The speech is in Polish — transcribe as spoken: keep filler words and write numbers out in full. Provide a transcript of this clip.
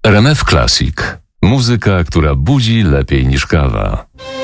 R M F Classic. Muzyka, która budzi lepiej niż kawa.